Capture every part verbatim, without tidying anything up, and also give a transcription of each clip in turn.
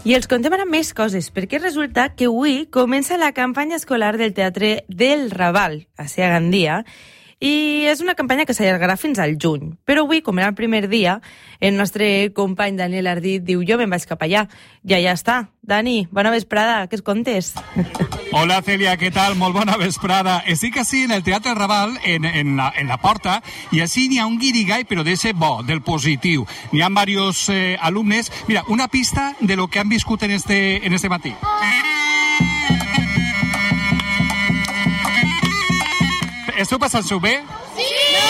I els contem ara més coses, perquè resulta que avui comença la campanya escolar del Teatre del Raval, a Gandia, i és una campanya que s'allargarà fins al juny. Però avui, com era el primer dia, el nostre company Daniel Ardit diu jo me'n vaig cap allà. I allà està. Dani, bona vesprada, què es contes? Hola, Celia, què tal? Molt bona vesprada. Estic així en el Teatre Raval, en, en, la, en la porta, i així n'hi ha un guirigall, però d'ese bo, del positiu. N'hi ha diversos eh, alumnes. Mira, una pista de lo que han viscut en este, en este matí. Esteu passant-s'ho bé? Sí!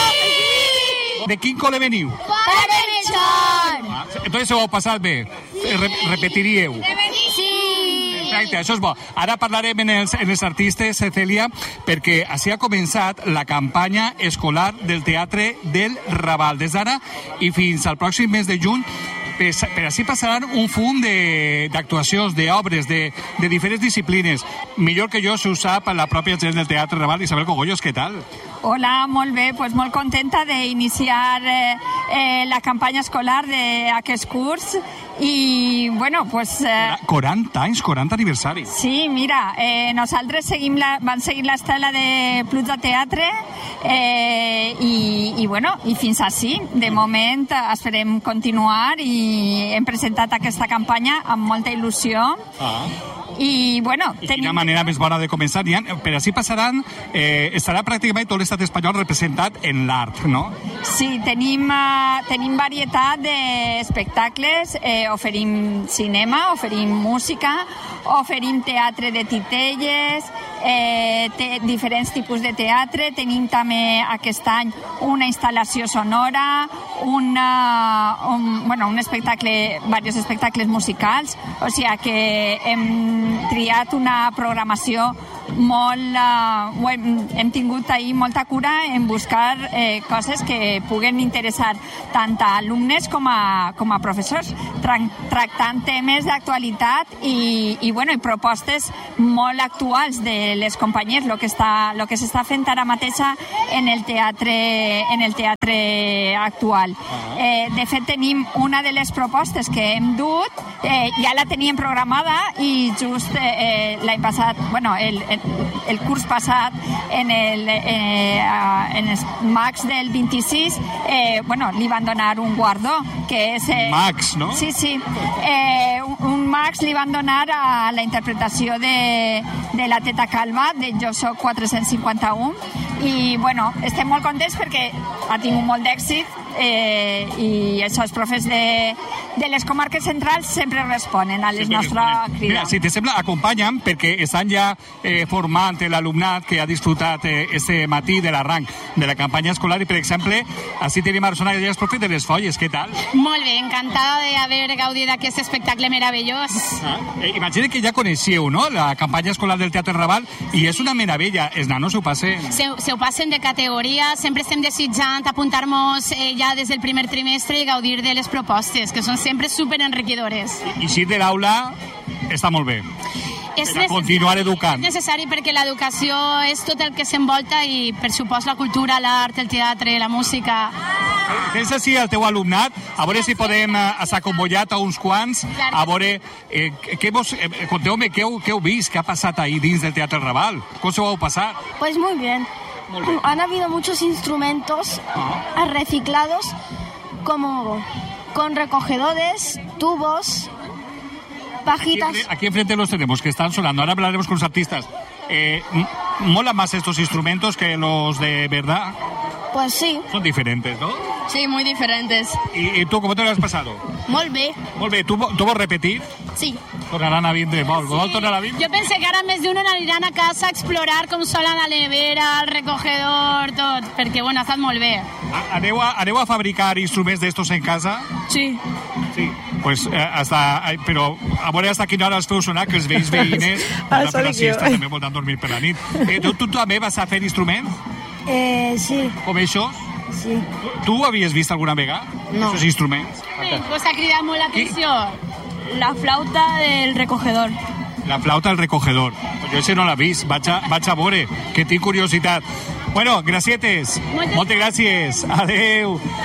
De quin col·le veniu? Pare Melchor! Ah, entonces ho heu passat bé? Sí. Re repetiríeu? Sí! Exacte, això és bo. Ara parlarem en els, en els artistes, Cecília, perquè així ha començat la campanya escolar del Teatre del Raval. Des d'ara i fins al pròxim mes de juny, per, per així passaran un fum d'actuacions, d'obres, de, de diferents disciplines. Millor que jo, si ho sap, la pròpia gent del Teatre Raval. Isabel Cogollos, què tal? Hola, molt bé, pues molt contenta d'iniciar eh, eh, la campanya escolar d'aquest curs i, bueno, pues... Eh, quaranta anys, quaranta aniversari. Sí, mira, eh, nosaltres seguim la, vam seguir l'estela de Plus de Teatre eh, i, i, bueno, i fins així. De moment esperem continuar i hem presentat aquesta campanya amb molta il·lusió. Ah. I, bueno, I tenim... quina manera més bona de començar. Ha, per així passaran, eh, estarà pràcticament tot l'estat espanyol representat en l'art, no? Sí, tenim, uh, tenim varietat d'espectacles, eh, oferim cinema, oferim música, oferim teatre de titelles, eh, te, diferents tipus de teatre, tenim també aquest any una instal·lació sonora, una, un, bueno, un espectacle, diversos espectacles musicals, o sigui que hem triat una programació molt... Uh, hem, hem tingut ahir molta cura en buscar eh, coses que puguen interessar tant a alumnes com a, com a professors, tra tractant temes d'actualitat i, i, bueno, i propostes molt actuals de les companyies, el que està, lo que s'està fent ara mateixa en el teatre, en el teatre actual. Eh, de fet, tenim una de les propostes que hem dut, eh, ja la teníem programada i just eh, l'any passat, bueno, el, el, el curs passat en el, eh, en els Max del vint-i-sis, eh, bueno, li van donar un guardó, que és... Eh, Max, no? Sí, sí. Eh, un, un Max li van donar a la interpretació de, de La Teta Calva, de Jo Soc quatre-cents cinquanta-un, i, bueno, estem molt contents perquè ha tingut molt d'èxit eh, i això, els profes de, de les comarques centrals sempre responen a les nostres crides. Mira, si te sembla, acompanya'm, perquè estan ja eh, formant l'alumnat que ha disfrutat eh, este matí de l'arranc de la campanya escolar i, per exemple, així tenim a Rosana i els profes de les Folles, què tal? Molt bé, encantada d'haver gaudit d'aquest espectacle meravellós. Ah, eh, imagina que ja coneixeu, no?, la campanya escolar del Teatre Raval i és una meravella, els nanos ho passen... Se, se ho passen de categoria, sempre estem desitjant apuntar-nos eh, ja des del primer trimestre i gaudir de les propostes, que són sempre superenriquidores. I, i si de l'aula està molt bé. És per a continuar educant. És necessari perquè l'educació és tot el que s'envolta i, per supost, la cultura, l'art, el teatre, la música... Tens així el teu alumnat, a veure si podem estar convollat a uns quants, a veure, eh, què vos, eh, conteu-me què heu, què heu vist, què ha passat ahí dins del Teatre Raval, com s'ho heu passat? Pues muy bien. Muy bien. Han habido muchos instrumentos ah. reciclados, como con recogedores, tubos, pajitas. Aquí, aquí enfrente los tenemos, que están sonando. Ahora hablaremos con los artistas. Eh, ¿Mola más estos instrumentos que los de verdad? Pues sí. Son diferentes, ¿no? Sí, muy diferentes. ¿Y, y tú cómo te lo has pasado? Molt bé. Molt bé. ¿Tu, tu vols repetir? Sí. Tornaran a vindre, vol. Vol tornar a vindre? Jo pense que ara més d'un aniran a casa a explorar com sola la nevera, el recogedor, tot, perquè, bueno, ha estat molt bé. Aneu a, aneu a fabricar instruments d'estos en casa? Sí. Sí. Pues eh, hasta, però a veure hasta quina hora els feu sonar, que els vells veïnes volen fer la siesta, també volen dormir per la nit. Eh, tu, tu també vas a fer instruments? Eh, sí. Com això? Sí. Tu, tu havies vist alguna vegada? No. Aquests instruments? Sí, pues ha cridat molt l'atenció. La flauta del recogedor. La flauta del recogedor. Pues jo això no l'he vist, vaig a, vaig a veure, que tinc curiositat. Bueno, gracietes. Moltes gràcies. Adeu.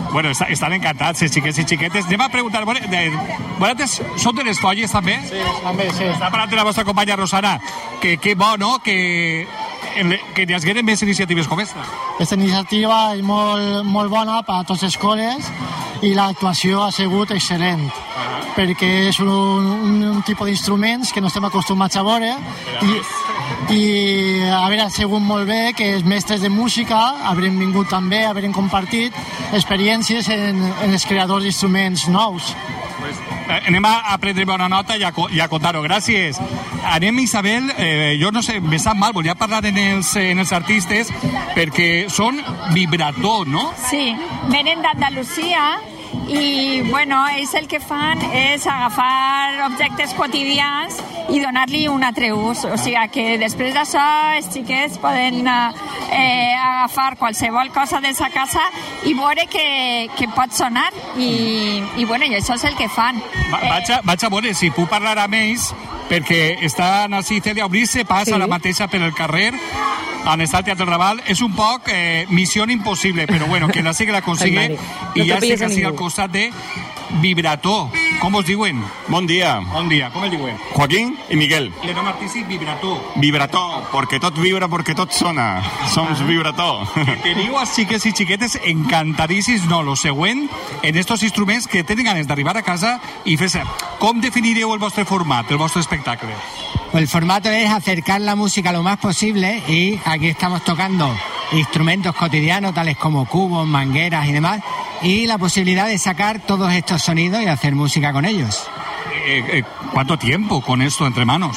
Bueno, està, estan encantats, els xiquets i xiquetes. Anem a preguntar, bueno, de, vosaltres són de les colles també? Sí, també, sí. Està parlant de la vostra companya Rosana, que, que bo, no?, que, que hi haguen més iniciatives com aquesta. Aquesta iniciativa és molt, molt bona per a totes les escoles i l'actuació ha sigut excel·lent, perquè és un, un, un tipus d'instruments que no estem acostumats a veure i, i haver sigut molt bé que els mestres de música haurem vingut també, haurem compartit experiències en, en els creadors d'instruments nous. Pues, eh, anem a prendre bona nota i a, i a contar-ho. Gràcies. Anem, Isabel, eh, jo no sé, me sap mal, volia parlar en els, en els artistes perquè són vibrató, no? Sí, venen d'Andalusia i, bueno, ells el que fan és agafar objectes quotidians i donar-li un altre ús. O sigui que després d'això els xiquets poden eh, agafar qualsevol cosa de sa casa i veure que, que pot sonar i, i, bueno, i això és el que fan. Va, vaig, a, vaig a veure si puc parlar amb ells perquè estan així, Cèlia, obrir-se pas sí. a la mateixa per el carrer on està el Teatre Raval. És un poc eh, missió impossible, però bueno, que la sí que la consigue no i ja estic així al costat de Vibrató. Com us diuen? Bon dia. Bon dia. Com el diuen? Joaquín i Miguel. I el nom artístic Vibrató. Vibrató, perquè tot vibra, perquè tot sona. Som ah. Vibrató. Que teniu els xiques i xiquetes encantadíssims, no, lo següent, en estos instruments que tenen ganes d'arribar a casa i fer-se. Com definireu el vostre format, el vostre espectacle? El formato es acercar la música lo más posible y aquí estamos tocando instrumentos cotidianos tales como cubos, mangueras y demás y la posibilidad de sacar todos estos sonidos y hacer música con ellos. Eh, eh, ¿Cuánto tiempo con esto entre manos?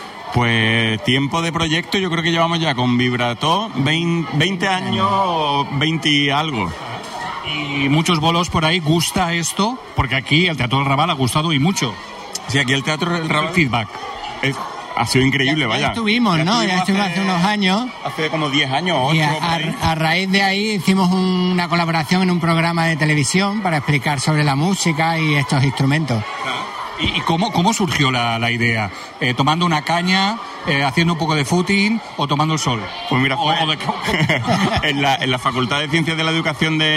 Pues tiempo de proyecto yo creo que llevamos ya con Vibrató veinte años, veinte y algo. Y muchos bolos por ahí, ¿gusta esto? Porque aquí el Teatro del Raval ha gustado y mucho. Sí, aquí el Teatro del Raval... El feedback. Es... Ha sido increíble, ya, vaya. Ya estuvimos, ya ¿no? Ya estuvimos hace, hace unos años. Hace como diez años, ocho. Y a, a, a raíz de ahí hicimos una colaboración en un programa de televisión para explicar sobre la música y estos instrumentos. ¿Y, y cómo, cómo surgió la, la idea? Eh, ¿Tomando una caña, eh, haciendo un poco de footing o tomando el sol? Pues mira, fue o, o de... en, la, en la Facultad de Ciencias de la Educación de